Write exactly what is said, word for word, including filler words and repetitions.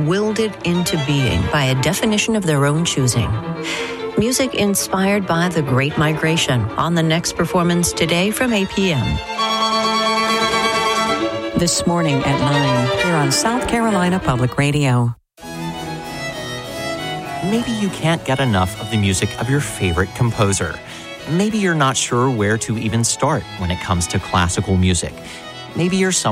willed it into being by a definition of their own choosing. Music inspired by the Great Migration on the next performance today from eight p.m. This morning at nine, here on South Carolina Public Radio. Maybe you can't get enough of the music of your favorite composer. Maybe you're not sure where to even start when it comes to classical music. Maybe you're someone